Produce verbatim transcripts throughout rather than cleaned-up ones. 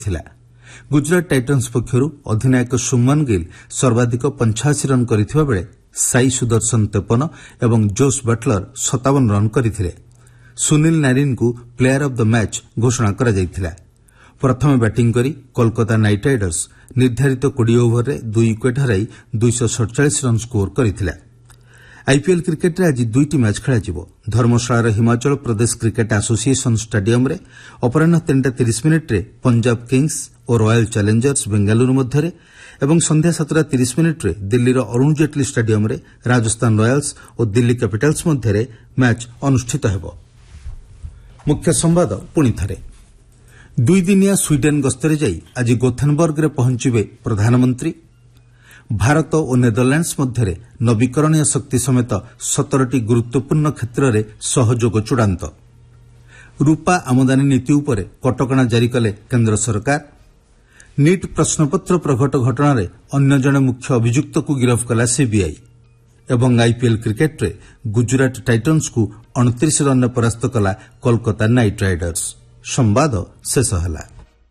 ଥିଲା। गुजरात टाइटन्स पक्षर अधिनायक सुमन गिल सर्वाधिक पंचाशी रन करथिबा बेले साई सुदर्शन तेपन एवं जोस बटलर सत्तावन रन करथिले। सुनील नारिन को प्लेयर ऑफ द मैच घोषणा करा जायतिला। प्रथम बैटिंग करी कोलकाता नाइट राइडर्स निर्धारित बीस ओवर रे दुई विकेट हराई दो सौ सैंतालीस रन स्कोर करथिला। आईपीएल क्रिकेट रे आज दुईटी मैच खेला जिवो। धर्मशाला Himachal Pradesh cricket association stadium रे अपराह्न तीन तीस मिनिट रे पंजाब किंग्स और रॉयल चैलेंजर्स बेंगलुरु मध्य एवं संध्या सात तीस मिनिट रे दिल्ली रो अरुण जेटली स्टेडियम रे राजस्थान रॉयल्स और दिल्ली कैपिटल्स मध्य मैच अनुष्ठित हेबो। मुख्य संवाद पुणी थरे दुई दिनिया स्वीडेन गस्तरे जाई आज गोथेनबर्ग रे पहुंचिबे प्रधानमंत्री। भारत और नेदरलैंड्स मध्य नवीकरणीय शक्ति समेत सतरटी गुरुत्वपूर्ण क्षेत्र में सहयोग चूड़ांत। रूपा आमदानी नीति उपर कटकणा जारी कले केंद्र सरकार। नीट प्रश्नपत्र प्रघट घटना रे अन्य जने मुख्य अभियुक्त को गिरफ्त कला सीबीआई। एवं आईपीएल क्रिकेट रे गुजरात टाइटन्स को उनतीस रन परास्त कला कोलकाता नाइट राइडर्स। संवाद शेष होला।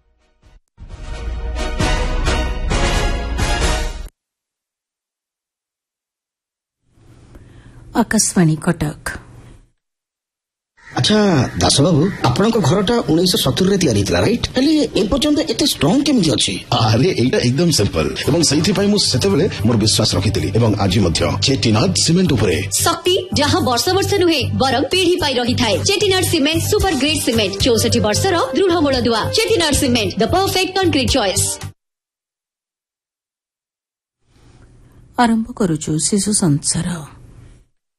आकाशवाणी कटक। अच्छा दास बाबू आपन को घरटा उन्नीस सत्तर रे तैयारी थिला राइट हेले ए पर्यंत एते स्ट्रांग केमि अछि? अरे एटा एकदम सिंपल एवं सही पई मु सेते बेले मोर विश्वास रखितली एवं आज मध्य चेटीनाद सीमेंट उपरे शक्ति जहां वर्ष वर्ष नुहे बरम पीढ़ी पाई रही थाए। Chettinad cement super grade cement चौसठ वर्ष रो दृढ़ मूलदुआ। Chettinad cement the perfect concrete choice. आरंभ करूछु शिशु संसार।